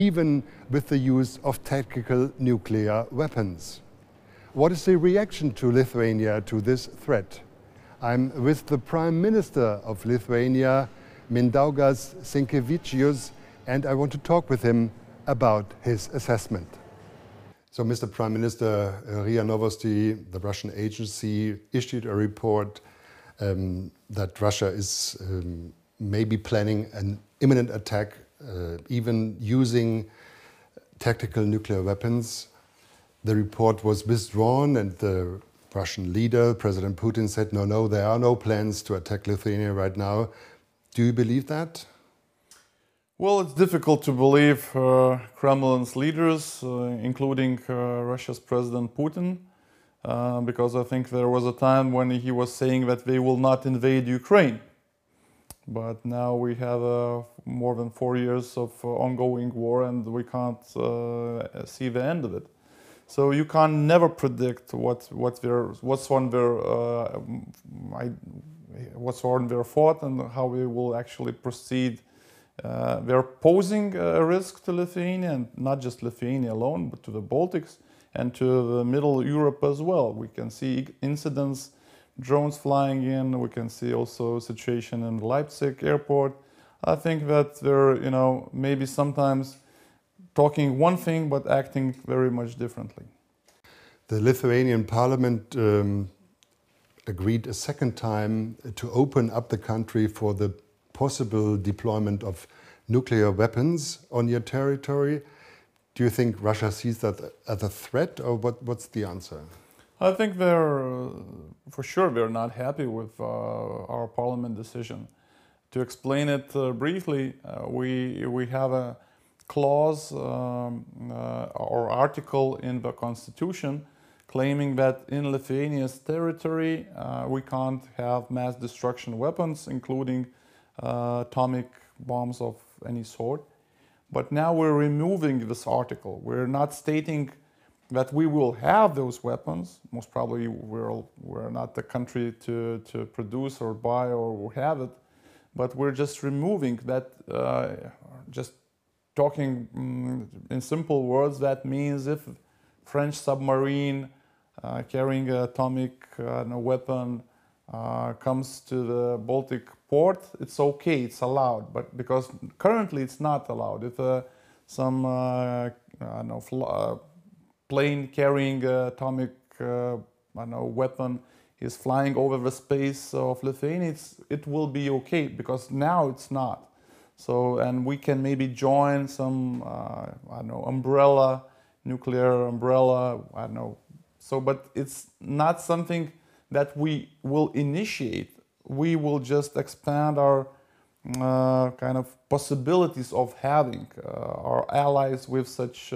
even with the use of tactical nuclear weapons. What is the reaction to Lithuania to this threat? I'm with the Prime Minister of Lithuania, Mindaugas Sinkevičius, and I want to talk with him about his assessment. So, Mr. Prime Minister, RIA Novosti, the Russian agency, issued a report that Russia is maybe planning an imminent attack, even using tactical nuclear weapons. The report was withdrawn, and the Russian leader, President Putin, said, no, there are no plans to attack Lithuania right now. Do you believe that? Well, it's difficult to believe Kremlin's leaders, including Russia's President Putin, because I think there was a time when he was saying that they will not invade Ukraine. But now we have more than 4 years of ongoing war, and we can't see the end of it. So you can never predict what's on their thought and how we will actually proceed. They're posing a risk to Lithuania, and not just Lithuania alone, but to the Baltics and to the Middle Europe as well. We can see incidents, drones flying in. We can see also a situation in Leipzig airport. I think that they're, maybe sometimes talking one thing but acting very much differently. The Lithuanian parliament agreed a second time to open up the country for the possible deployment of nuclear weapons on your territory. Do you think Russia sees that as a threat, or what's the answer? I think for sure they're not happy with our parliament decision. To explain it briefly, we have a clause or article in the constitution claiming that in Lithuania's territory we can't have mass destruction weapons, including atomic bombs of any sort. But now we're removing this article. We're not stating that we will have those weapons. Most probably we're not the country to produce or buy or have it. But we're just removing that, just talking in simple words, that means if French submarine carrying an atomic weapon comes to the Baltic port, it's okay, it's allowed. But because currently it's not allowed. If some plane carrying an atomic weapon is flying over the space of Lithuania, it will be okay, because now it's not. So, and we can maybe join some, umbrella, nuclear umbrella, So, but it's not something that we will initiate. We will just expand our kind of possibilities of having our allies with such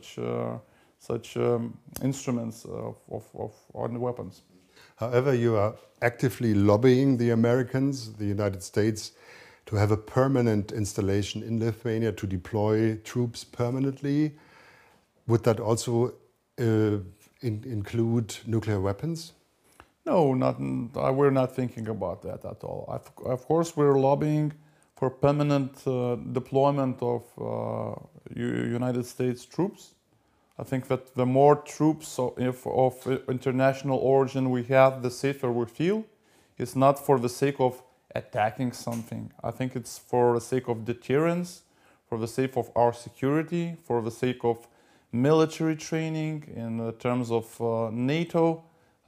instruments on weapons. However, you are actively lobbying the Americans, the United States, to have a permanent installation in Lithuania, to deploy troops permanently. Would that also include nuclear weapons? No, we're not thinking about that at all. Of course, we're lobbying for permanent deployment of United States troops. I think that the more troops of international origin we have, the safer we feel. It's not for the sake of attacking something. I think it's for the sake of deterrence, for the sake of our security, for the sake of military training in terms of NATO,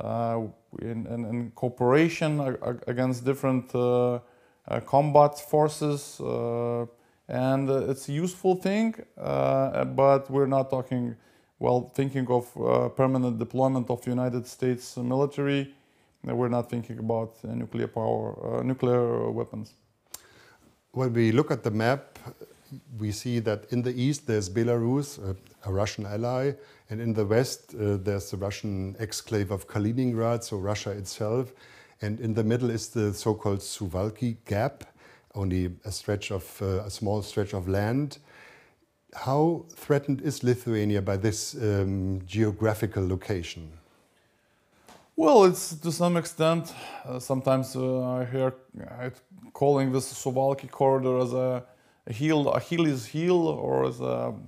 in cooperation against different combat forces. And it's a useful thing, but we're not talking, thinking of permanent deployment of United States military. We're not thinking about nuclear weapons. When we look at the map, we see that in the east there's Belarus, a Russian ally, and in the west there's the Russian exclave of Kaliningrad, so Russia itself, and in the middle is the so-called Suwalki Gap, only a small stretch of land. How threatened is Lithuania by this geographical location? Well, it's to some extent. Sometimes I hear calling this Suwalki corridor as a Achilles heel or as a